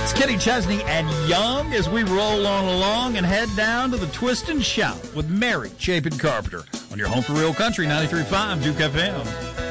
It's Kenny Chesney and Young as we roll on along and head down to the Twist and Shout with Mary Chapin Carpenter on your home for real country, 93.5 Duke FM.